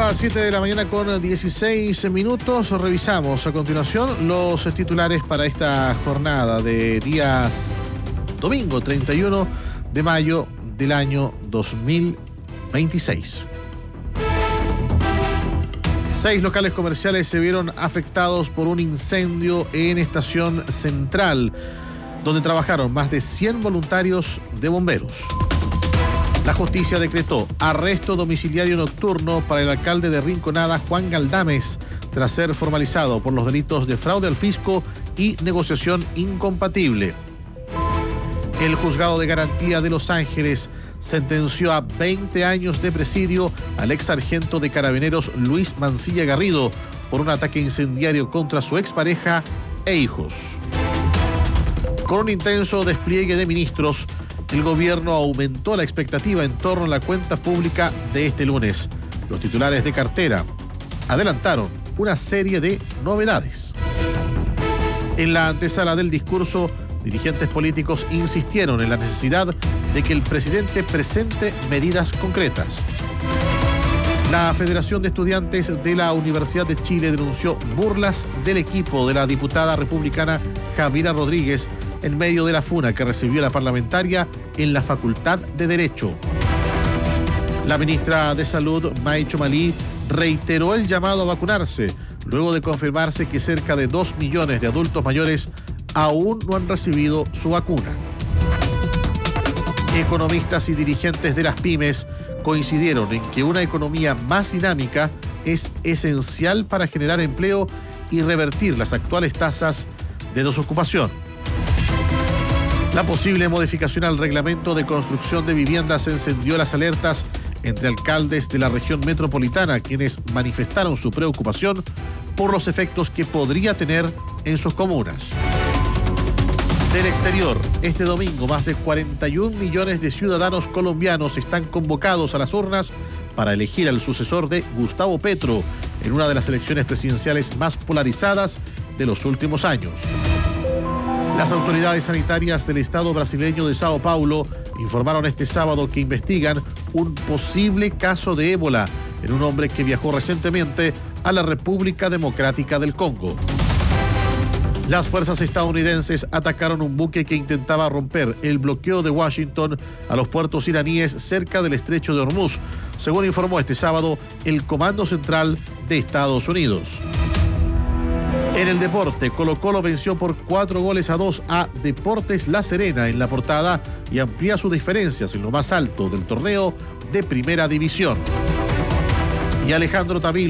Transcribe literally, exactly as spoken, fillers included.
Ahora a las siete de la mañana con dieciséis minutos, revisamos a continuación los titulares para esta jornada de días domingo treinta y uno de mayo del año dos mil veintiséis. Seis locales comerciales se vieron afectados por un incendio en Estación Central, donde trabajaron más de cien voluntarios de bomberos. La justicia decretó arresto domiciliario nocturno para el alcalde de Rinconada, Juan Galdames, tras ser formalizado por los delitos de fraude al fisco y negociación incompatible. El juzgado de garantía de Los Ángeles sentenció a veinte años de presidio al ex sargento de carabineros Luis Mancilla Garrido por un ataque incendiario contra su expareja e hijos. Con un intenso despliegue de ministros, el gobierno aumentó la expectativa en torno a la cuenta pública de este lunes. Los titulares de cartera adelantaron una serie de novedades. En la antesala del discurso, dirigentes políticos insistieron en la necesidad de que el presidente presente medidas concretas. La Federación de Estudiantes de la Universidad de Chile denunció burlas del equipo de la diputada republicana Javiera Rodríguez en medio de la funa que recibió la parlamentaria en la Facultad de Derecho. La ministra de Salud, May Chomalí, reiteró el llamado a vacunarse, luego de confirmarse que cerca de dos millones de adultos mayores aún no han recibido su vacuna. Economistas y dirigentes de las pymes coincidieron en que una economía más dinámica es esencial para generar empleo y revertir las actuales tasas de desocupación. La posible modificación al reglamento de construcción de viviendas encendió las alertas entre alcaldes de la región metropolitana, quienes manifestaron su preocupación por los efectos que podría tener en sus comunas. Del exterior, este domingo más de cuarenta y un millones de ciudadanos colombianos están convocados a las urnas para elegir al sucesor de Gustavo Petro en una de las elecciones presidenciales más polarizadas de los últimos años. Las autoridades sanitarias del estado brasileño de Sao Paulo informaron este sábado que investigan un posible caso de ébola en un hombre que viajó recientemente a la República Democrática del Congo. Las fuerzas estadounidenses atacaron un buque que intentaba romper el bloqueo de Washington a los puertos iraníes cerca del estrecho de Hormuz, según informó este sábado el Comando Central de Estados Unidos. En el deporte, Colo-Colo venció por cuatro goles a dos a Deportes La Serena en La Portada y amplía sus diferencias en lo más alto del torneo de Primera División. Y Alejandro Tavilo